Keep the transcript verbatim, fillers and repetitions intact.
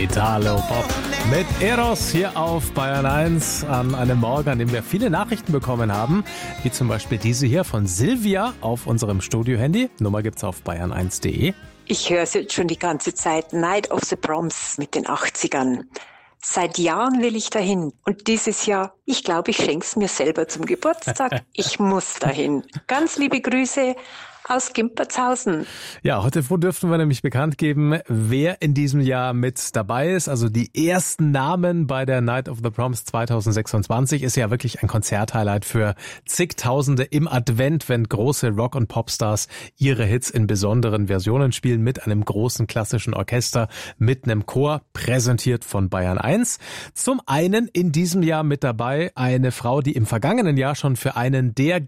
Italo-Pop mit Eros hier auf Bayern eins an einem Morgen, an dem wir viele Nachrichten bekommen haben, wie zum Beispiel diese hier von Silvia auf unserem Studio-Handy. Nummer gibt's auf bayern eins punkt de. Ich höre es jetzt schon die ganze Zeit, Night of the Proms mit den achtzigern. Seit Jahren will ich dahin. Und dieses Jahr, ich glaube, ich schenke es mir selber zum Geburtstag. Ich muss dahin. Ganz liebe Grüße aus Gimpertshausen. Ja, heute dürften wir nämlich bekannt geben, wer in diesem Jahr mit dabei ist. Also die ersten Namen bei der Night of the Proms zwanzig sechsundzwanzig ist ja wirklich ein Konzerthighlight für zigtausende im Advent, wenn große Rock- und Popstars ihre Hits in besonderen Versionen spielen mit einem großen klassischen Orchester, mit einem Chor, präsentiert von Bayern eins. Zum einen in diesem Jahr mit dabei eine Frau, die im vergangenen Jahr schon für einen der